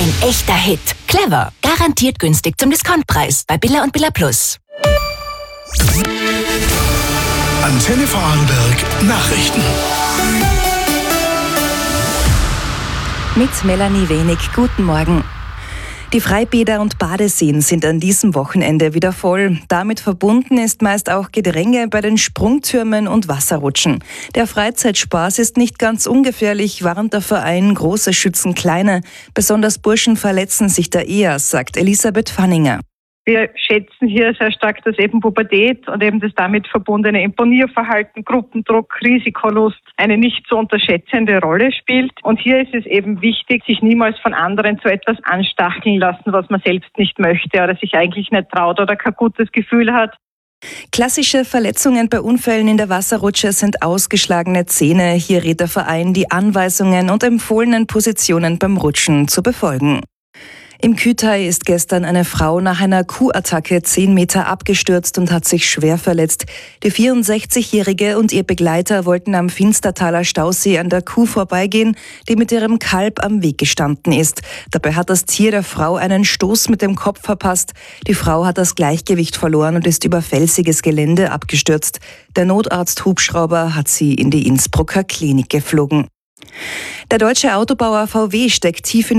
Ein echter Hit. Clever. Garantiert günstig zum Discountpreis bei Billa und Billa Plus. Antenne Vorarlberg Nachrichten. Mit Melanie Wenig. Guten Morgen. Die Freibäder und Badeseen sind an diesem Wochenende wieder voll. Damit verbunden ist meist auch Gedränge bei den Sprungtürmen und Wasserrutschen. Der Freizeitspaß ist nicht ganz ungefährlich, warnt der Verein Große schützen Kleine. Besonders Burschen verletzen sich da eher, sagt Elisabeth Fanninger. Wir schätzen hier sehr stark, dass eben Pubertät und eben das damit verbundene Imponierverhalten, Gruppendruck, Risikolust eine nicht zu unterschätzende Rolle spielt. Und hier ist es eben wichtig, sich niemals von anderen zu etwas anstacheln lassen, was man selbst nicht möchte oder sich eigentlich nicht traut oder kein gutes Gefühl hat. Klassische Verletzungen bei Unfällen in der Wasserrutsche sind ausgeschlagene Zähne. Hier rät der Verein, die Anweisungen und empfohlenen Positionen beim Rutschen zu befolgen. Im Kütai ist gestern eine Frau nach einer Kuhattacke 10 Meter abgestürzt und hat sich schwer verletzt. Die 64-Jährige und ihr Begleiter wollten am Finstertaler Stausee an der Kuh vorbeigehen, die mit ihrem Kalb am Weg gestanden ist. Dabei hat das Tier der Frau einen Stoß mit dem Kopf verpasst. Die Frau hat das Gleichgewicht verloren und ist über felsiges Gelände abgestürzt. Der Notarzt-Hubschrauber hat sie in die Innsbrucker Klinik geflogen. Der deutsche Autobauer VW steckt tief in